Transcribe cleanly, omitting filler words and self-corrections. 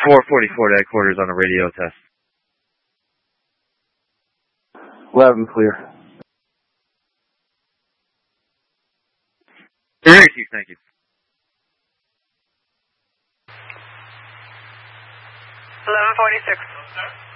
444 to headquarters on a radio test. 11 clear. Thank you. 1146.